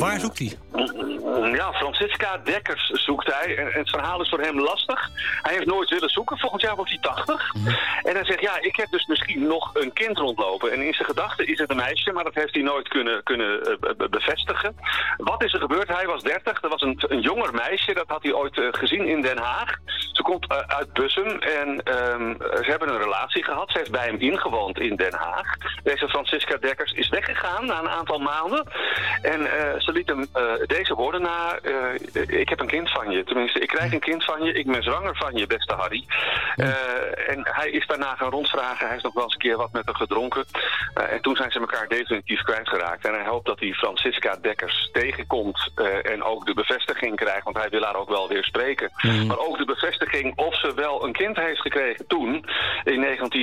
Waar zoekt hij? Ja, Francisca Dekkers zoekt hij. En het verhaal is voor hem lastig. Hij heeft nooit willen zoeken. Volgend jaar wordt hij 80. En hij zegt, ja, ik heb dus misschien nog een kind rondlopen. En in zijn gedachten is het een meisje, maar dat heeft hij nooit kunnen bevestigen. Wat is er gebeurd? Hij was 30. Er was een jonger meisje. Dat had hij ooit gezien in Den Haag. Ze komt uit Bussum. En ze hebben een relatie gehad. Ze heeft bij hem ingewoond in Den Haag. Deze Francisca Dekkers is weggegaan na een aantal maanden. En ze liet hem deze woorden na. Ik heb een kind van je. Tenminste, ik krijg een kind van je. Ik ben zwanger van je, beste Harry. En hij is daarna gaan rondvragen. Hij heeft nog wel eens een keer wat met haar gedronken. En toen zijn ze elkaar definitief kwijtgeraakt. En hij hoopt dat hij Francisca Dekkers tegenkomt. En ook de bevestiging krijgt. Want hij wil haar ook wel weer spreken. Maar ook de bevestiging of ze wel een kind heeft gekregen toen. In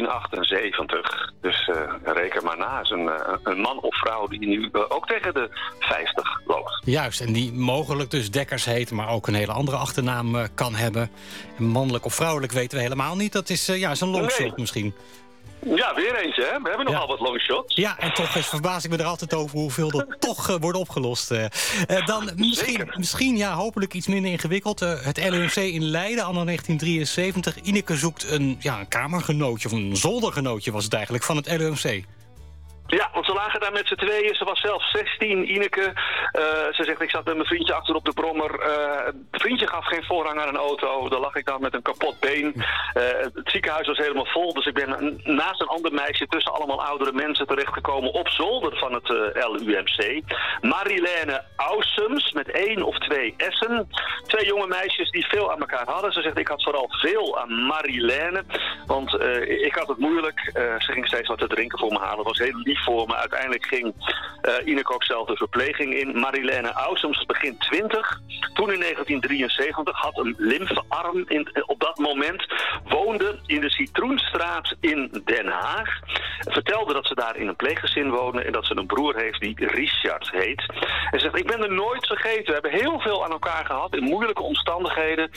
1978. Dus reken maar na. Is een man of vrouw die nu ook tegen de 50 loopt. Juist, en die mogelijk dus Dekkers heet, maar ook een hele andere achternaam kan hebben. En mannelijk of vrouwelijk weten we helemaal niet. Dat is een longshot misschien. Ja, weer eentje, hè? We hebben nogal wat longshots. Ja, en toch verbaas ik me er altijd over hoeveel er toch wordt opgelost. Dan misschien hopelijk iets minder ingewikkeld. Het LUMC in Leiden, anno 1973. Ineke zoekt een kamergenootje, of een zoldergenootje was het eigenlijk, van het LUMC. Ja, want ze lagen daar met z'n tweeën. Ze was zelf 16, Ineke. Ze zegt, ik zat met mijn vriendje achter op de brommer. Het vriendje gaf geen voorrang aan een auto. Daar lag ik dan met een kapot been. Het ziekenhuis was helemaal vol. Dus ik ben naast een ander meisje tussen allemaal oudere mensen terechtgekomen op zolder van het LUMC. Marilène Ausums met 1 of 2 S'en. 2 jonge meisjes die veel aan elkaar hadden. Ze zegt, ik had vooral veel aan Marilène. Want ik had het moeilijk. Ze ging steeds wat te drinken voor me halen. Het was heel lief voor me. Uiteindelijk ging Ineke ook zelf de verpleging in. Marilène Ausums, begin 20. Toen in 1973 had een lymfearm op dat moment. Woonde in de Citroenstraat in Den Haag. Vertelde dat ze daar in een pleeggezin woonde. En dat ze een broer heeft die Richard heet. En zegt, ik ben er nooit vergeten. We hebben heel veel aan elkaar gehad. In moeilijke omstandigheden.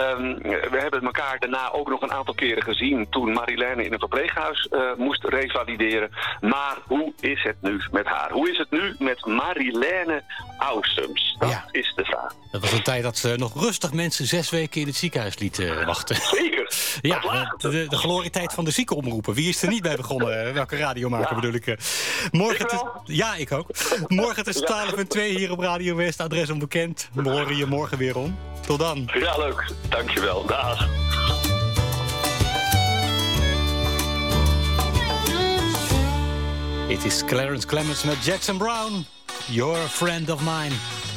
We hebben elkaar daarna ook nog een aantal keren gezien. Toen Marilène in een verpleeghuis moest revalideren. Maar hoe is het nu met haar? Hoe is het nu met Marilène Ausums? Dat is de vraag. Dat was een tijd dat ze nog rustig mensen 6 weken in het ziekenhuis liet wachten. Zeker. Ja, de glorietijd van de ziekenomroepen. Wie is er niet bij begonnen? Welke radiomaker bedoel ik? Morgen ik ook. Morgen tussen 12 en 2 hier op Radio West. Adres onbekend. We horen je morgen weer om. Tot dan. Ja, leuk. Dankjewel. Dag. Het is Clarence Clemens met Jackson Brown. You're a friend of mine.